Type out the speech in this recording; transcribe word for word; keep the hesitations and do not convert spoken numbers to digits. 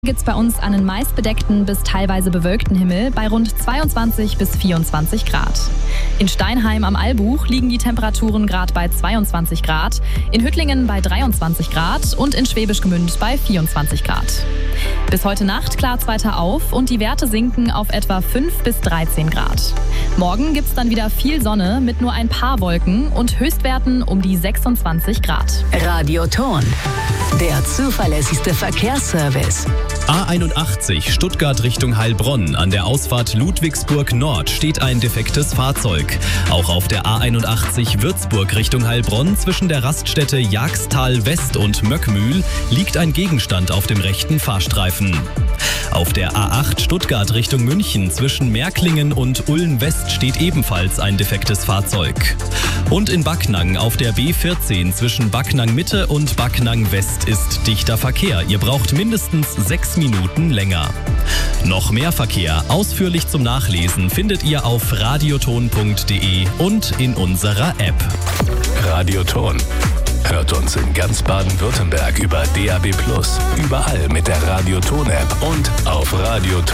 Gibt's bei uns einen meist bedeckten bis teilweise bewölkten Himmel bei rund zweiundzwanzig bis vierundzwanzig Grad. In Steinheim am Albuch liegen die Temperaturen gerade bei zweiundzwanzig Grad, in Hüttlingen bei dreiundzwanzig Grad und in Schwäbisch Gmünd bei vierundzwanzig Grad. Bis heute Nacht klart's weiter auf und die Werte sinken auf etwa fünf bis dreizehn Grad. Morgen gibt's dann wieder viel Sonne mit nur ein paar Wolken und Höchstwerten um die sechsundzwanzig Grad. Radioton, der zuverlässigste Verkehrsservice. A einundachtzig Stuttgart Richtung Heilbronn. An der Ausfahrt Ludwigsburg Nord steht ein defektes Fahrzeug. Auch auf der A einundachtzig Würzburg Richtung Heilbronn zwischen der Raststätte Jagstal West und Möckmühl liegt ein Gegenstand auf dem rechten Fahrstreifen. Auf der A acht Stuttgart Richtung München zwischen Märklingen und Ulm West steht ebenfalls ein defektes Fahrzeug. Und in Backnang auf der B vierzehn zwischen Backnang Mitte und Backnang West ist dichter Verkehr. Ihr braucht mindestens sechs Minuten länger. Noch mehr Verkehr ausführlich zum Nachlesen findet ihr auf radioton punkt de und in unserer App. Radioton. Hört uns in ganz Baden-Württemberg über D A B plus, überall mit der Radioton-App und auf radioton.